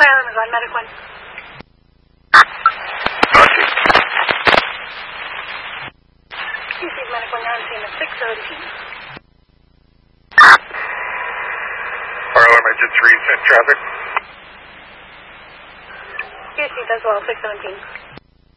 Fire is on medic 1. Roger. QC medic 1 now on scene at 6:17. Fire alarm engine 3, send traffic. QC as well, 6:17.